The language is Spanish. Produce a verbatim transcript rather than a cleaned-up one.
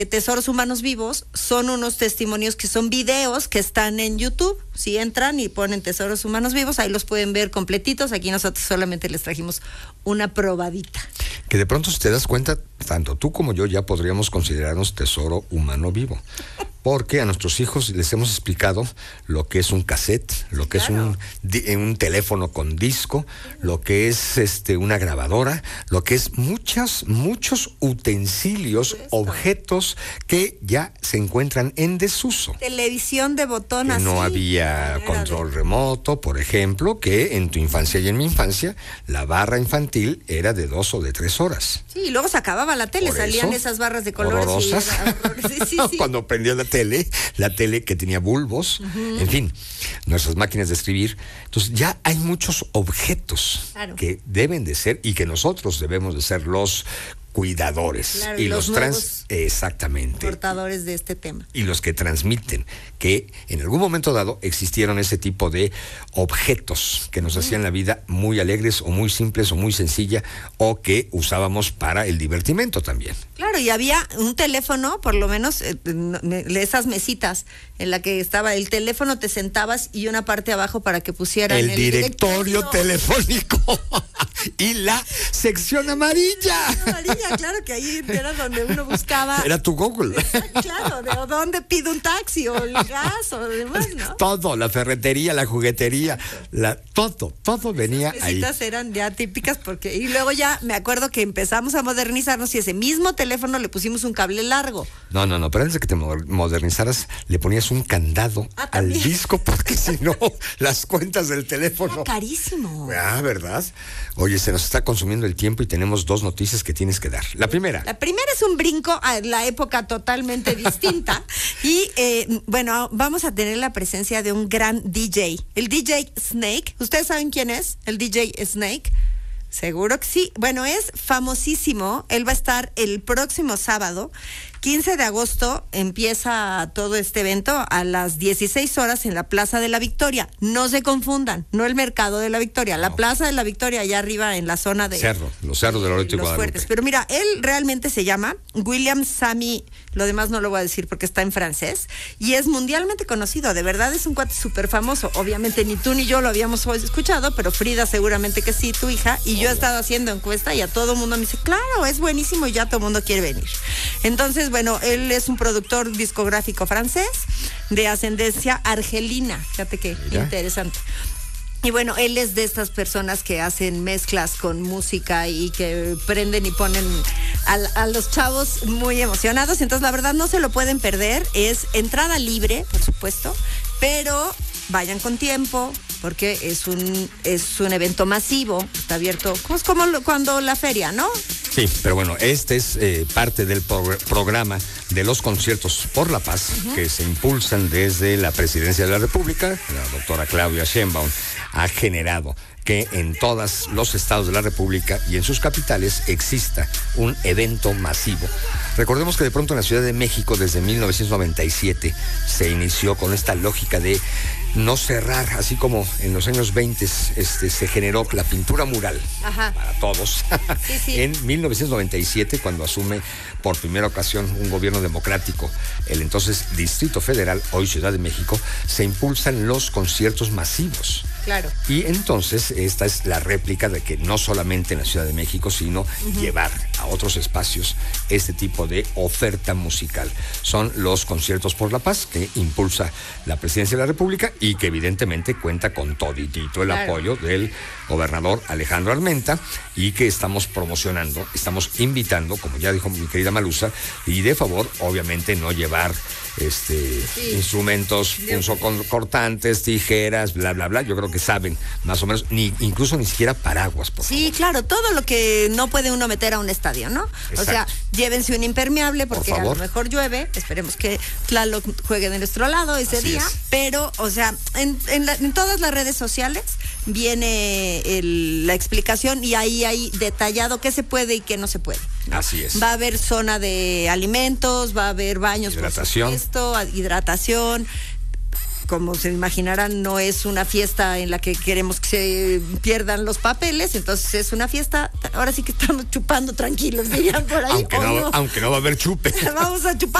Tesoros Humanos Vivos son unos testimonios que son videos que están en YouTube. Si entran y ponen Tesoros Humanos Vivos, ahí los pueden ver completitos. Aquí nosotros solamente les trajimos una probadita. Que de pronto, si te das cuenta, tanto tú como yo ya podríamos considerarnos tesoro humano vivo. Porque a nuestros hijos les hemos explicado lo que es un cassette, lo que claro. es un, un teléfono con disco, lo que es este una grabadora, lo que es muchas, muchos utensilios, objetos que ya se encuentran en desuso. Televisión de botón que así. No había control de... remoto, por ejemplo, que en tu infancia y en mi infancia, la barra infantil era de dos o de tres horas. Sí, y luego se acababa la tele, por salían eso, esas barras de colores. Horrorosas. Y era... sí, sí, sí. Cuando prendías la tele, la tele que tenía bulbos, uh-huh. en fin, nuestras máquinas de escribir. Entonces ya hay muchos objetos claro. que deben de ser y que nosotros debemos de ser los cuidadores claro, y los, los trans exactamente portadores de este tema y los que transmiten que en algún momento dado existieron ese tipo de objetos que nos hacían la vida muy alegres o muy simples o muy sencilla o que usábamos para el divertimento también. Claro, y había un teléfono, por lo menos eh, esas mesitas en la que estaba el teléfono, te sentabas y una parte abajo para que pusieran el, el directorio, directorio telefónico y la sección amarilla. amarilla. Claro que ahí era donde uno buscaba. Era tu Google. Claro, de dónde pido un taxi o el gas o demás, ¿no? Todo, la ferretería, la juguetería, la, todo, todo venía Esas ahí. Esas eran ya típicas porque, y luego ya me acuerdo que empezamos a modernizarnos y ese mismo teléfono le pusimos un cable largo. No, no, no, pero antes de que te modernizaras, le ponías un candado ah, al disco porque si no, las cuentas del teléfono. Era carísimo. Ah, ¿verdad? Oye, se nos está consumiendo el tiempo y tenemos dos noticias que tienes que dar. La primera. La primera es un brinco a la época totalmente distinta. Y eh, bueno, vamos a tener la presencia de un gran D J. El D J Snake. ¿Ustedes saben quién es? El D J Snake. Seguro que sí. Bueno, es famosísimo. Él va a estar el próximo sábado, quince de agosto, empieza todo este evento a las dieciséis horas en la Plaza de la Victoria. No se confundan, no el Mercado de la Victoria, la no. Plaza de la Victoria, allá arriba en la zona de... Cerro, los cerros de Loreto y Los Guadalupe. Fuertes. Pero mira, él realmente se llama William Samy, lo demás no lo voy a decir porque está en francés, y es mundialmente conocido, de verdad es un cuate súper famoso. Obviamente ni tú ni yo lo habíamos escuchado, pero Frida seguramente que sí, tu hija, y yo he estado haciendo encuesta y a todo el mundo me dice, claro, es buenísimo y ya todo el mundo quiere venir. Entonces, bueno, él es un productor discográfico francés de ascendencia argelina. Fíjate qué Mira. interesante. Y bueno, él es de estas personas que hacen mezclas con música y que prenden y ponen a, a los chavos muy emocionados. Entonces, la verdad, no se lo pueden perder. Es entrada libre, por supuesto, pero vayan con tiempo porque es un es un evento masivo. Está abierto, es como lo, cuando la feria, ¿no? Sí, pero bueno, este es eh, parte del pro- programa de los conciertos por la paz uh-huh. que se impulsan desde la Presidencia de la República. La doctora Claudia Sheinbaum ha generado que en todos los estados de la República y en sus capitales exista un evento masivo. Recordemos que de pronto en la Ciudad de México desde mil novecientos noventa y siete se inició con esta lógica de no cerrar, así como en los años veinte este, se generó la pintura mural Ajá. para todos. Sí, sí. En mil novecientos noventa y siete, cuando asume por primera ocasión un gobierno democrático, el entonces Distrito Federal, hoy Ciudad de México, se impulsan los conciertos masivos. Claro. Y entonces esta es la réplica de que no solamente en la Ciudad de México, sino uh-huh. llevar a otros espacios este tipo de oferta musical. Son los conciertos por la paz que impulsa la Presidencia de la República y que evidentemente cuenta con toditito el claro. apoyo del gobernador Alejandro Armenta y que estamos promocionando, estamos invitando, como ya dijo mi querida Malusa, y de favor, obviamente, no llevar este sí. instrumentos punzocortantes, tijeras, bla, bla, bla. Yo creo que saben más o menos, ni incluso ni siquiera paraguas, por Sí, favor. claro, todo lo que no puede uno meter a un estadio, ¿no? Exacto. O sea, llévense un impermeable porque por a lo mejor llueve, esperemos que Tlaloc juegue de nuestro lado ese Así día, es. pero, o sea, en, en, la, en todas las redes sociales viene el, la explicación y ahí hay detallado qué se puede y qué no se puede, ¿no? Así es. Va a haber zona de alimentos, va a haber baños, hidratación. por supuesto, hidratación. como se imaginarán, no es una fiesta en la que queremos que se pierdan los papeles, entonces es una fiesta, ahora sí que estamos chupando tranquilos, dirían por ahí. Aunque, no, no. aunque no va a haber chupe. Vamos a chupar.